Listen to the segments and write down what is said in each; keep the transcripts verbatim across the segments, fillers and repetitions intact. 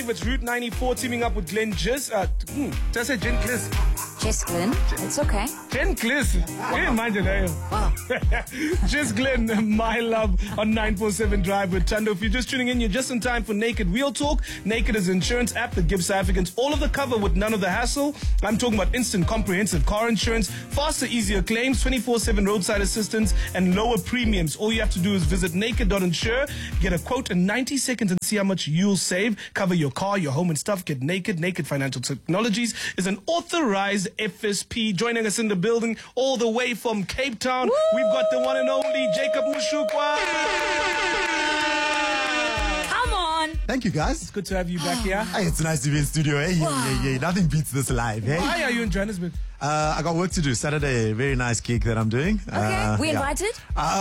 Drive. It's Route ninety-four teaming up with Glenn Jizz. Uh, hmm, did I say Jen Kliss? Jess Glenn. It's okay. Jen Kliss. Wow. Hey, mind your name. Wow. Just Glenn, My Love on nine forty-seven Drive with Tando. If you're just tuning in, you're just in time for Naked Wheel Talk. Naked is an insurance app that gives South Africans all of the cover with none of the hassle. I'm talking about instant comprehensive car insurance, faster, easier claims, twenty-four seven roadside assistance, and lower premiums. All you have to do is visit naked dot insure, get a quote in ninety seconds and see how much you'll save. Cover your car, your home and stuff. Get Naked. Naked Financial Technologies is an authorized F S P. Joining us in the building all the way from Cape Town, Woo! We've got the one and only Jacob Mushukwa. Come on. Thank you, guys. It's good to have you back here. Hey, it's nice to be in studio. Hey, yeah, yeah, yeah. Nothing beats this live. Hey. Why are you in Johannesburg? Uh, I got work to do. Saturday, very nice gig that I'm doing. Okay, uh, we yeah. invited?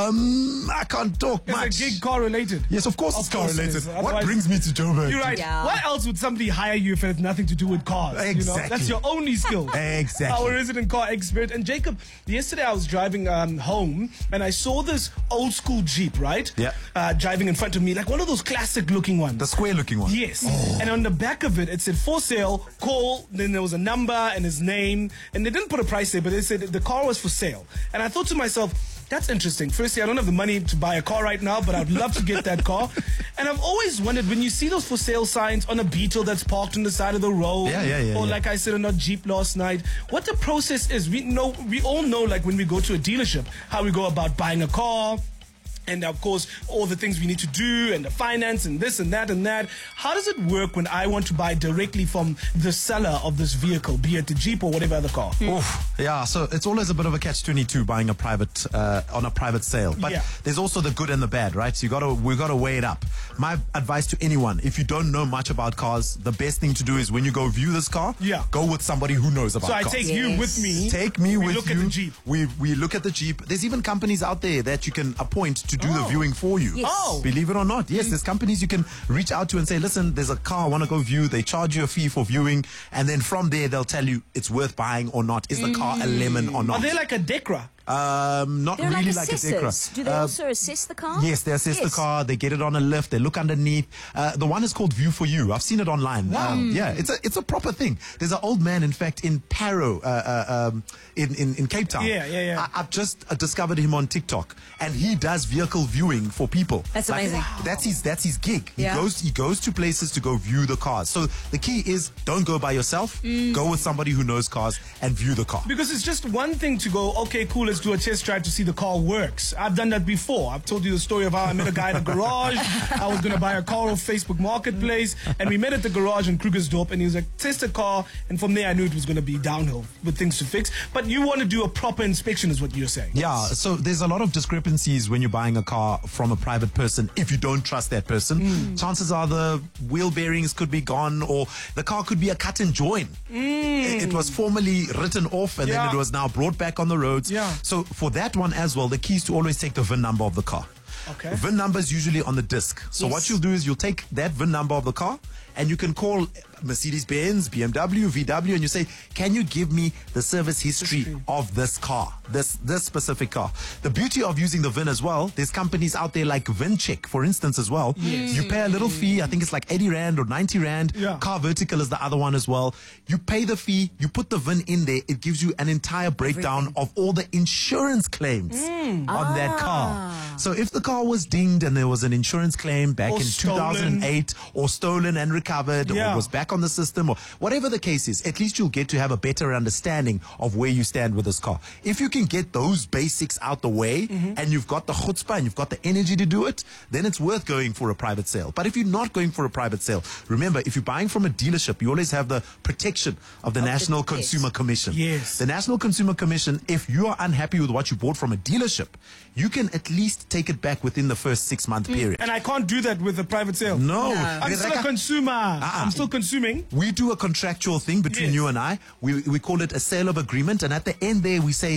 Um, I can't talk Is much. the gig car related? Yes, of course Of it's car course it related. is. What Otherwise- brings me to Joburg? You're right. Yeah. Why else would somebody hire you if it had nothing to do with cars? You know? Exactly. That's your only skill. Exactly. Our resident car expert. And Jacob, yesterday I was driving um, home and I saw this old school Jeep, right? Yeah. Uh, driving in front of me, like one of those classic looking ones. The square looking one. Yes. Oh. And on the back of it, it said for sale, call, then there was a number and his name. And they didn't put a price there, but they said the car was for sale. And I thought to myself, that's interesting. Firstly, I don't have the money to buy a car right now, but I'd love to get that car. And I've always wondered, when you see those for sale signs on a Beetle that's parked on the side of the road, yeah, yeah, yeah, or yeah. like I said on a Jeep last night, what the process is. We know, we all know, like when we go to a dealership, how we go about buying a car. And of course, all the things we need to do and the finance and this and that and that. How does it work when I want to buy directly from the seller of this vehicle, be it the Jeep or whatever other car? Oof. Yeah, so it's always a bit of a catch twenty-two buying a private uh, on a private sale. But Yeah. there's also the good and the bad, right? So you gotta we gotta weigh it up. My advice to anyone, if you don't know much about cars, the best thing to do is when you go view this car, Yeah. go with somebody who knows about So I cars. take Yes. you with me. Take me we with look you. at the Jeep. We we look at the Jeep. There's even companies out there that you can appoint to do the Oh. viewing for you. Yes. Oh. Believe it or not, yes, there's companies you can reach out to and say, listen, there's a car I want to go view. They charge you a fee for viewing, and then from there they'll tell you it's worth buying or not. Is the car a lemon or Are not? they like a Decra? Um, not They're really like like a assessors. Decra. Do they Uh, also assess the car? Yes, they assess Yes. the car. They get it on a lift. They look underneath. Uh, the one is called View for You. I've seen it online. Wow. Um, yeah, it's a it's a proper thing. There's an old man, in fact, in Parow, uh, uh, um, in, in in Cape Town. Yeah, yeah, yeah. I, I've just uh, discovered him on TikTok, and he does vehicle viewing for people. That's Like, amazing. That's his that's his gig. He Yeah. goes he goes to places to go view the cars. So the key is don't go by yourself. Mm. Go with somebody who knows cars and view the car. Because it's just one thing to go, okay, cool, let's do a test drive to see the car works. I've done that before. I've told you the story of how I met a guy in a garage. I was going to buy a car off Facebook Marketplace, and we met at the garage in Krugersdorp, and he was like, test a car, and from there I knew it was going to be downhill with things to fix. But you want to do a proper inspection is what you're saying. Yeah, so there's a lot of discrepancies when you're buying a car from a private person. If you don't trust that person, Mm. chances are the wheel bearings could be gone, or the car could be a cut and join. It, it was formerly written off and Mm. Yeah. then it was now brought back on the roads. Yeah. So for that one as well, the key is to always take the V I N number of the car. Okay. V I N number is usually on the disc. So Yes. what you'll do is you'll take that V I N number of the car and you can call Mercedes-Benz, B M W, V W, and you say, can you give me the service history History. of this car, this this specific car? The beauty of using the V I N as well, there's companies out there like VinCheck, for instance, as well. Yes. You pay a little fee, I think it's like eighty rand or ninety rand. Yeah. Car Vertical is the other one as well. You pay the fee, you put the V I N in there, it gives you an entire breakdown Everything. of all the insurance claims on that car. So if the car was dinged and there was an insurance claim back Or in two thousand eight or stolen and recovered or Yeah. it was back on the system or whatever the case is, at least you'll get to have a better understanding of where you stand with this car. If you can get those basics out the way and you've got the chutzpah and you've got the energy to do it, then it's worth going for a private sale. But if you're not going for a private sale, remember, if you're buying from a dealership, you always have the protection of the National yes. Consumer Commission. Yes. The National Consumer Commission, if you are unhappy with what you bought from a dealership, you can at least take it back within the first six month period. And I can't do that with a private sale. No. I'm still a consumer. Ah. I'm still consuming. We do a contractual thing between Yes. you and I. We we call it a sale of agreement, and at the end there we say,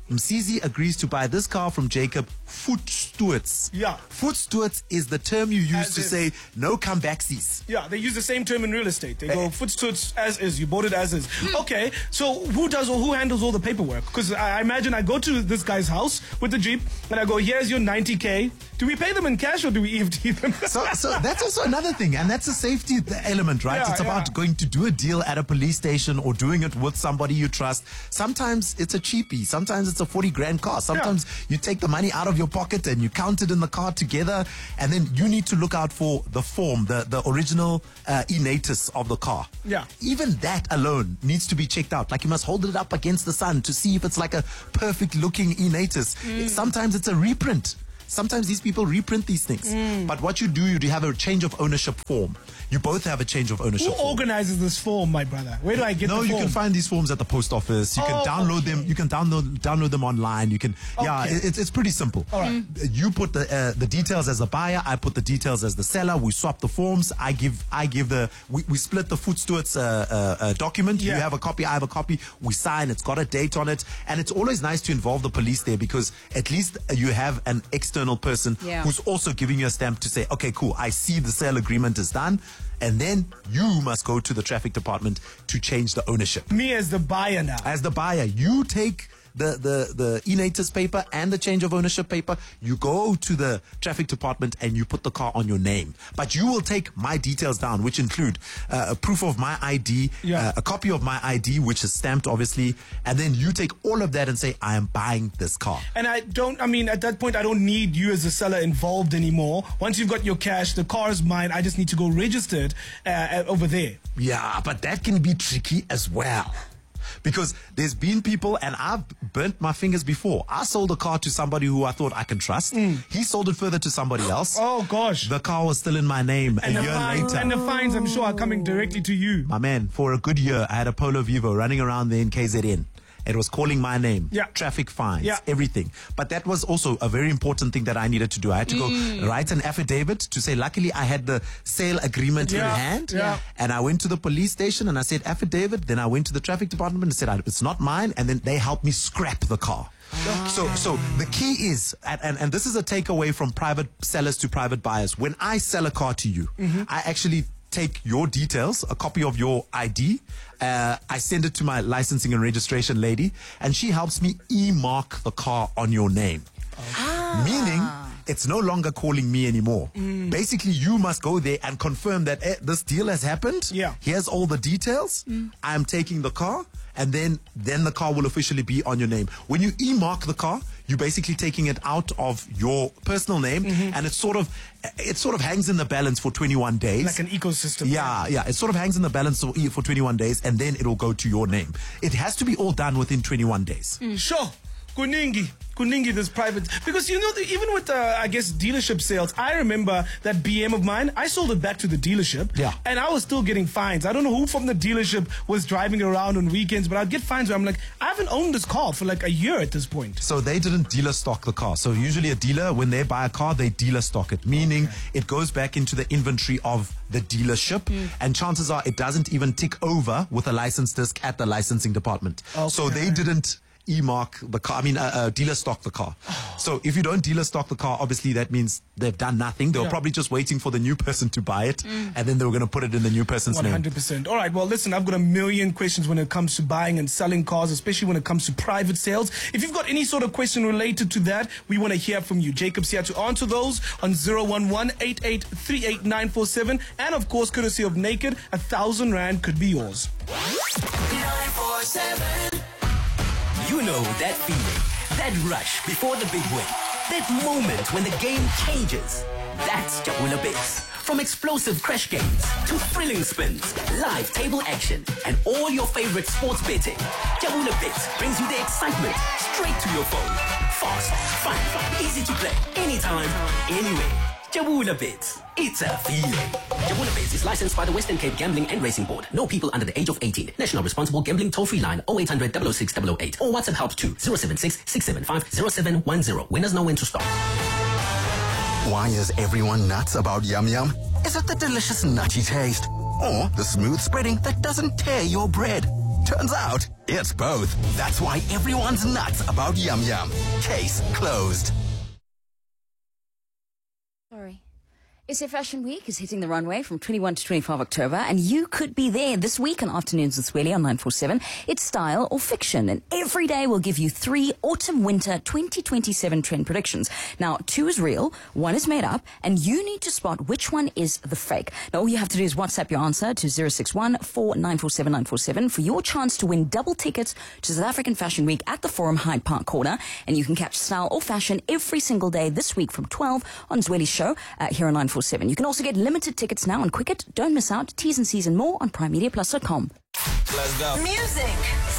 Msizi agrees to buy this car from Jacob Voetstoets. Yeah. Voetstoets is the term you use As to is. say no comebacksies. Yeah, they use the same term in real estate. They go footstoots as is. You bought it as is. Okay, so who does or who handles all the paperwork? Because I I imagine I go to this guy's house with the Jeep and I go, here's your ninety K. Do we pay them in cash or do we E F T them? So, so that's also another thing, and that's a safety th- element, right? Yeah, it's about yeah. going to do a deal at a police station or doing it with somebody you trust. Sometimes it's a cheapie. Sometimes it's a forty grand car. Sometimes you take the money out of your pocket and you count it in the car together, and then you need to look out for the form, the, the original uh, e-natus of the car. Yeah. Even that alone needs to be checked out. Like you must hold it up against the sun to see if it's like a perfect looking e-natus. Sometimes it's a reprint. Sometimes these people reprint these things. Mm. But what you do, you have a change of ownership form. You both have a change of ownership Who form. organizes this form, my brother? Where do I get No, the you form? can find these forms at the post office. You can Oh, download okay. them. You can download download them online. You can, yeah, Okay. it, it's it's pretty simple. All right. Mm. You put the uh, the details as the buyer. I put the details as the seller. We swap the forms. I give I give the we, we split the Voetstoets uh, uh, uh, document. Yeah. You have a copy. I have a copy. We sign. It's got a date on it, and it's always nice to involve the police there because at least you have an external person Yeah. who's also giving you a stamp to say, okay, cool. I see the sale agreement is done, and then you must go to the traffic department to change the ownership. Me as the buyer now. As the buyer, you take the, the, the e-natus paper and the change of ownership paper, you go to the traffic department and you put the car on your name. But you will take my details down, which include uh, a proof of my I D, Yeah. uh, a copy of my I D, which is stamped, obviously, and then you take all of that and say, I am buying this car. And I don't, I mean, at that point, I don't need you as a seller involved anymore. Once you've got your cash, the car is mine. I just need to go register it uh, over there. Yeah, but that can be tricky as well. Because there's been people, and I've burnt my fingers before. I sold a car to somebody who I thought I can trust. He sold it further to somebody else. Oh, gosh. The car was still in my name and, a the year fines, later. and the fines, I'm sure, are coming directly to you. My man, for a good year, I had a Polo Vivo running around there in K Z N. It was calling my name, Yeah. traffic fines, Yeah. everything. But that was also a very important thing that I needed to do. I had to go write an affidavit to say, luckily I had the sale agreement in Yeah. hand. Yeah. And I went to the police station and I said, affidavit. Then I went to the traffic department and said, it's not mine. And then they helped me scrap the car. So, so the key is, and, and, and this is a takeaway from private sellers to private buyers. When I sell a car to you, I actually take your details, a copy of your I D. Uh, I send it to my licensing and registration lady, and she helps me e-mark the car on your name. Meaning, it's no longer calling me anymore. Basically, you must go there and confirm that eh, this deal has happened. Yeah. Here's all the details. I am taking the car, and then then the car will officially be on your name. When you e-mark the car, you're basically taking it out of your personal name, and it sort of it sort of hangs in the balance for twenty-one days. Like an ecosystem. Yeah, yeah. It sort of hangs in the balance for, for twenty-one days, and then it'll go to your name. It has to be all done within twenty-one days. Sure. Kuningi. Kuningi, this private. Because, you know, the, even with, uh, I guess, dealership sales, I remember that B M of mine, I sold it back to the dealership. Yeah. And I was still getting fines. I don't know who from the dealership was driving around on weekends, but I'd get fines where I'm like, I haven't owned this car for like a year at this point. So they didn't dealer stock the car. So usually a dealer, when they buy a car, they dealer stock it, meaning okay. it goes back into the inventory of the dealership. Mm. And chances are it doesn't even tick over with a license disc at the licensing department. Okay. So they didn't e-mark the car, I mean, uh, uh, dealer stock the car. Oh. So if you don't dealer stock the car, obviously that means they've done nothing. They were yeah. probably just waiting for the new person to buy it, mm. and then they were going to put it in the new person's one hundred percent. name. All right, well, listen, I've got a million questions when it comes to buying and selling cars, especially when it comes to private sales. If you've got any sort of question related to that, we want to hear from you. Jacob's here to answer those on zero one one, eight eight three eight nine four seven. And, of course, courtesy of Naked, a thousand rand could be yours. nine four seven. You know that feeling, that rush before the big win, that moment when the game changes. That's Jabula Bits. From explosive crash games to thrilling spins, live table action, and all your favorite sports betting, Jabula Bits brings you the excitement straight to your phone. Fast, fun, easy to play, anytime, anywhere. Jabula Bits. It's a feeling. Jabula Bits is licensed by the Western Cape Gambling and Racing Board. No people under the age of eighteen. National Responsible Gambling Toll-Free Line oh eight hundred, double oh six, double oh eight or WhatsApp help to zero seven six, six seven five, zero seven one zero. Winners know when to stop. Why is everyone nuts about Yum Yum? Is it the delicious nutty taste? Or the smooth spreading that doesn't tear your bread? Turns out, it's both. That's why everyone's nuts about Yum Yum. Case closed. Sorry. S A Fashion Week is hitting the runway from twenty-first to twenty-fifth October, and you could be there this week on Afternoons with Swelly on nine four seven. It's style or fiction, and every day we'll give you three autumn-winter twenty twenty-seven trend predictions. Now, two is real, one is made up, and you need to spot which one is the fake. Now, all you have to do is WhatsApp your answer to zero six one, four nine four seven, nine four seven for your chance to win double tickets to South African Fashion Week at the Forum Hyde Park Corner, and you can catch style or fashion every single day this week from twelve on Zwelly's show uh, here on nine four seven. You can also get limited tickets now on Quicket. Don't miss out. T's and C's and more on prime media plus dot com. Let's go. Music.